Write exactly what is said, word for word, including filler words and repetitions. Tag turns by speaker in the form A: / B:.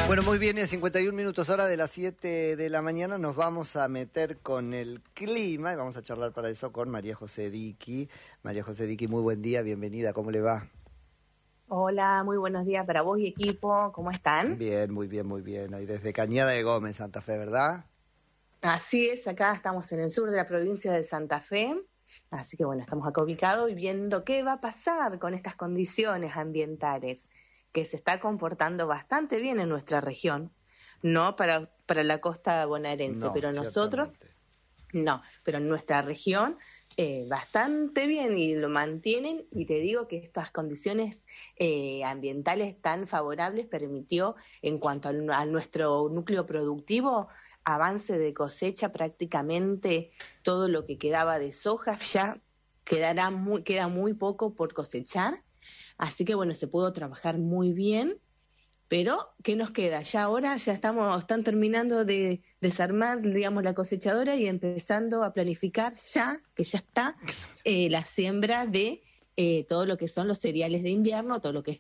A: Bueno, muy bien, en cincuenta y un minutos, hora de las siete de la mañana, nos vamos a meter con el clima y vamos a charlar para eso con María José Diqui. María José Diqui, muy buen día, bienvenida, ¿cómo le va?
B: Hola, muy buenos días para vos y equipo, ¿cómo están?
A: Bien, muy bien, muy bien. Ahí desde Cañada de Gómez, Santa Fe, ¿verdad?
B: Así es, acá estamos en el sur de la provincia de Santa Fe, así que bueno, estamos acá ubicados y viendo qué va a pasar con estas condiciones ambientales, que se está comportando bastante bien en nuestra región, no para, para la costa bonaerense,
A: No,
B: pero nosotros,
A: ciertamente.
B: no, pero en nuestra región eh, bastante bien y lo mantienen, y te digo que estas condiciones eh, ambientales tan favorables permitió en cuanto a, a nuestro núcleo productivo avance de cosecha. Prácticamente todo lo que quedaba de soja ya quedará muy, queda muy poco por cosechar, así que bueno, se pudo trabajar muy bien. Pero, ¿qué nos queda? Ya ahora ya estamos, están terminando de desarmar, digamos, la cosechadora y empezando a planificar ya, que ya está, eh, la siembra de eh, todo lo que son los cereales de invierno, todo lo que es